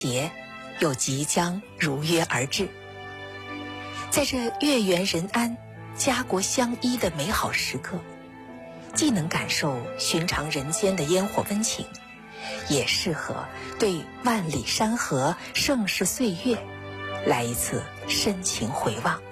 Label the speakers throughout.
Speaker 1: 节又即将如约而至。在这月圆人安、家国相依的美好时刻，既能感受寻常人间的烟火温情，也适合对万里山河、盛世岁月来一次深情回望。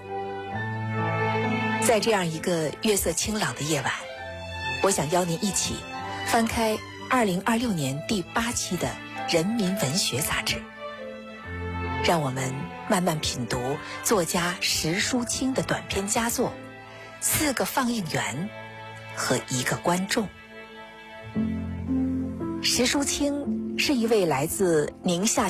Speaker 1: 在这样一个月色清朗的夜晚，我想邀您一起翻开2026年第8期的《人民文学》杂志，让我们慢慢品读作家石淑清的短篇佳作《4个放映员和1个观众》。石淑清是一位来自宁夏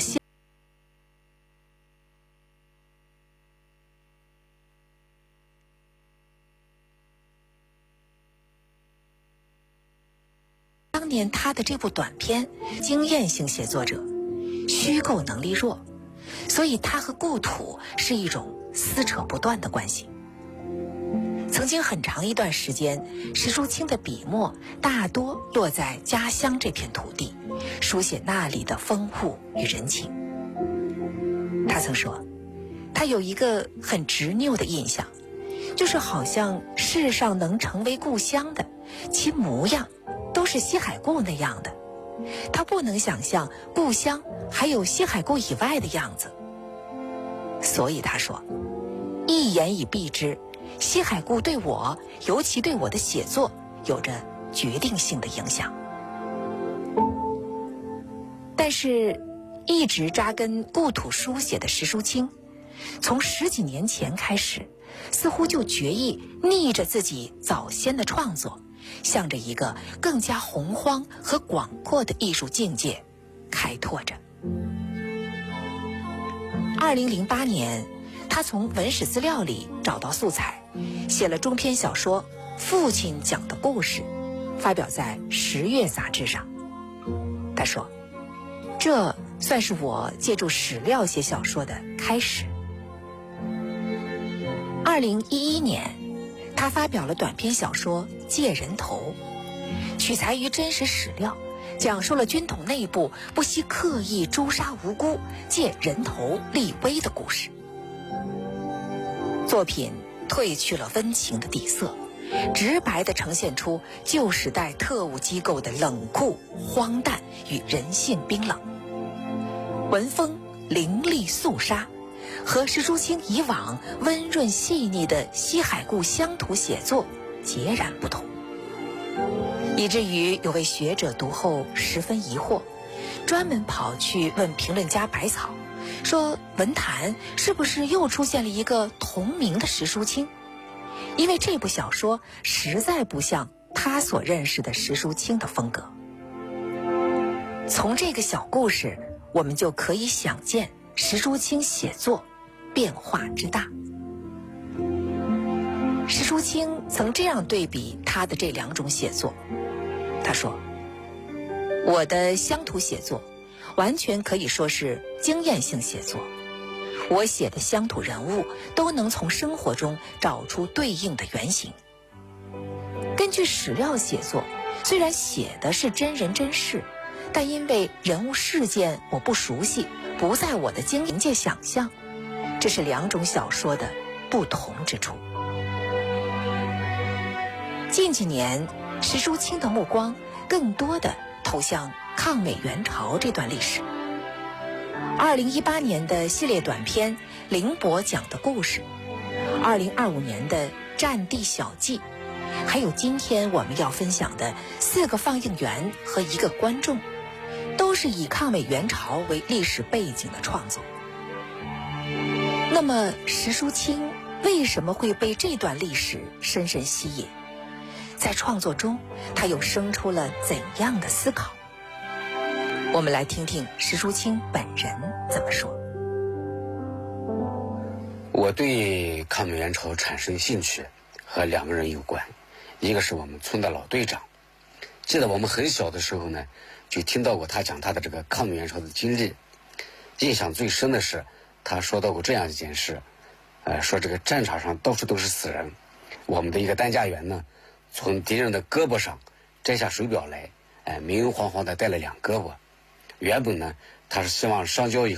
Speaker 1: 当年他的这部短篇经验性写作者，虚构能力弱，所以他和故土是一种撕扯不断的关系。曾经很长一段时间，石淑清的笔墨大多落在家乡这片土地，书写那里的风物与人情。他曾说，他有一个很执拗的印象，就是好像世上能成为故乡的，其模样都是西海固那样的，他不能想象故乡还有西海固以外的样子。所以他说，一言以蔽之，西海固对我，尤其对我的写作，有着决定性的影响。但是一直扎根故土书写的石淑清，从10几年前开始，似乎就决意逆着自己早先的创作，向着一个更加洪荒和广阔的艺术境界开拓着。2008年，他从文史资料里找到素材，写了中篇小说《父亲讲的故事》，发表在《10月》杂志上。他说，这算是我借助史料写小说的开始。2011年，他发表了短篇小说《借人头》，取材于真实史料，讲述了军统内部不惜刻意诛杀无辜、借人头立威的故事。作品褪去了温情的底色，直白地呈现出旧时代特务机构的冷酷、荒诞与人性冰冷。文风凌厉肃杀，和石淑清以往温润细腻的西海固乡土写作截然不同，以至于有位学者读后十分疑惑，专门跑去问评论家百草，说文坛是不是又出现了一个同名的石淑清？因为这部小说实在不像他所认识的石淑清的风格。从这个小故事，我们就可以想见石淑清写作变化之大。石淑清曾这样对比他的这2种写作，他说，我的乡土写作完全可以说是经验性写作，我写的乡土人物都能从生活中找出对应的原型。根据史料写作，虽然写的是真人真事，但因为人物事件我不熟悉，不在我的经营界想象，这是2种小说的不同之处。近几年，石淑清的目光更多地投向抗美援朝这段历史。2018年的系列短篇《凌波讲的故事》，2025年的《战地小记》，还有今天我们要分享的4个放映员和1个观众，都是以抗美援朝为历史背景的创作。那么石淑清为什么会被这段历史深深吸引？在创作中，他又生出了怎样的思考？我们来听听石淑清本人怎么说。
Speaker 2: 我对抗美援朝产生兴趣和2个人有关，一个是我们村的老队长，记得我们很小的时候呢，就听到过他讲他的这个抗美援朝的经历。印象最深的是他说到过这样一件事，说这个战场上到处都是死人，我们的一个担架员呢，从敌人的胳膊上摘下手表来，明明晃晃的戴了2胳膊。原本呢， 他是希望上交以后